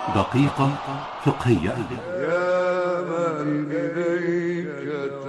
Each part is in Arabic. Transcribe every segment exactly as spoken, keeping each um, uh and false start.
دقيقة فقهية. يا من إليك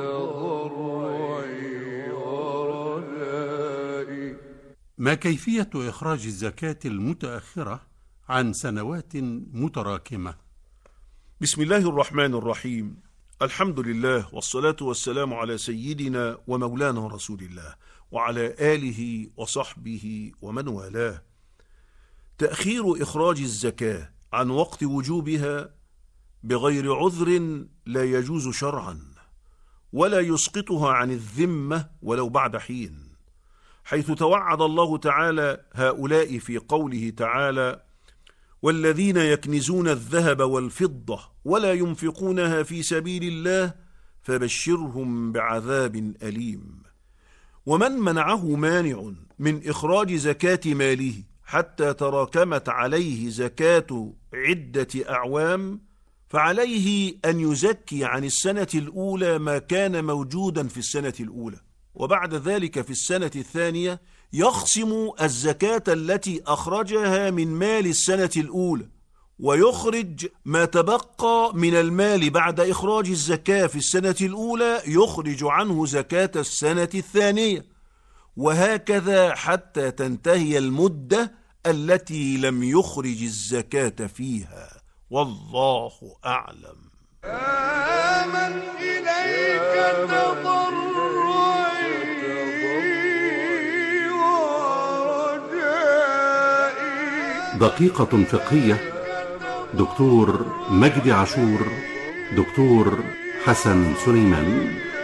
تضرعي ورجائي. ما كيفية إخراج الزكاة المتأخرة عن سنوات متراكمة؟ بسم الله الرحمن الرحيم. الحمد لله والصلاة والسلام على سيدنا ومولانا رسول الله وعلى آله وصحبه ومن والاه. تأخير إخراج الزكاة عن وقت وجوبها بغير عذر لا يجوز شرعا، ولا يسقطها عن الذمة ولو بعد حين، حيث توعد الله تعالى هؤلاء في قوله تعالى: والذين يكنزون الذهب والفضة ولا ينفقونها في سبيل الله فبشرهم بعذاب أليم. ومن منعه مانع من إخراج زكاة ماله حتى تراكمت عليه زكاة عدة أعوام، فعليه أن يزكي عن السنة الأولى ما كان موجودا في السنة الأولى، وبعد ذلك في السنة الثانية يخصم الزكاة التي أخرجها من مال السنة الأولى، ويخرج ما تبقى من المال بعد إخراج الزكاة في السنة الأولى يخرج عنه زكاة السنة الثانية، وهكذا حتى تنتهي المدة التي لم يخرج الزكاة فيها، والله أعلم. يا من إليك تضرعي ورجائي. دقيقة فقهية. دكتور مجدي عاشور، دكتور حسن سليمان.